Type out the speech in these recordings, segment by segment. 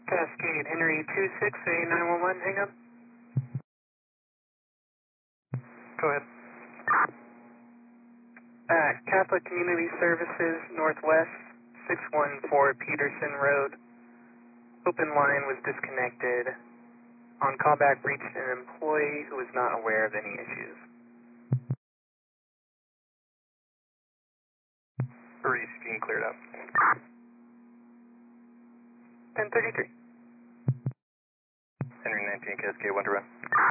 Cascade, Henry 26A911, hang up. Go ahead. Catholic Community Services, Northwest, 614 Peterson Road. Open line was disconnected. On callback, reached an employee who was not aware of any issues. Receiving cleared up. 1033. Henry 19, Cascade, 1 to run.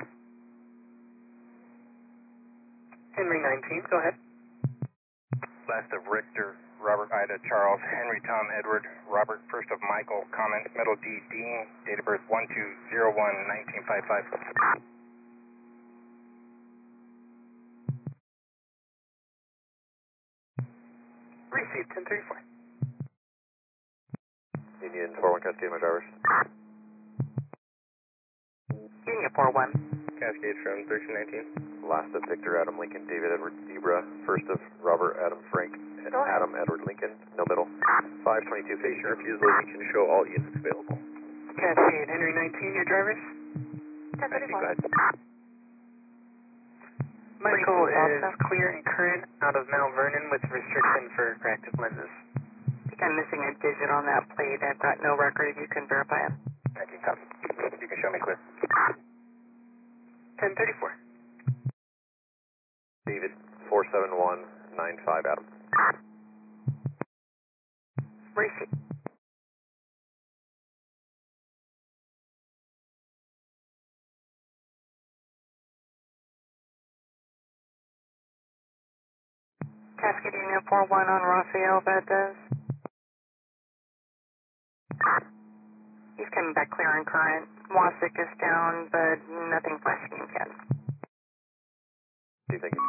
Henry 19, go ahead. Last of Richter, Robert, Ida, Charles, Henry, Tom, Edward, Robert, first of Michael, comment, middle D, Dean, date of birth 1201-1955. Received, 1034. Union 41, Cascade, my drivers. Union 41. Cascade from 1319. Last of Victor, Adam, Lincoln, David, Edward, Zebra, first of Robert, Adam, Frank, Adam, Edward, Lincoln, no middle. 522, patient refusal, you can show all units available. Cascade, Henry 19, your drivers? 1034. Michael is clear and current out of Mount Vernon with restriction for corrective lenses. I think I'm missing a digit on that plate. I've got no record if you can verify it. Thank you, copy. You can show me clear. 1034. David, 47195, Adam. Receipt. Cascade Union 41 on Raphael Valdez. He's coming back clear and current. Wasik is down, but nothing flashing yet. Thank you.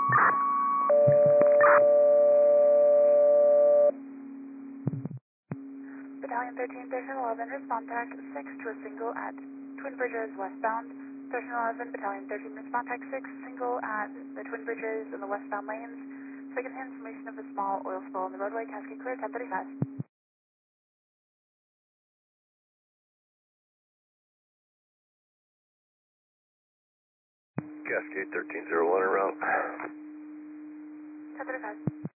Battalion 13, Station 11, respond TAC 6 to a single at Twin Bridges westbound. Station 11, Battalion 13, respond TAC 6, single at the Twin Bridges in the westbound lanes. Second-hand information of a small oil spill on the roadway. Cascade clear, 1035. Cascade 1301 around. 1035.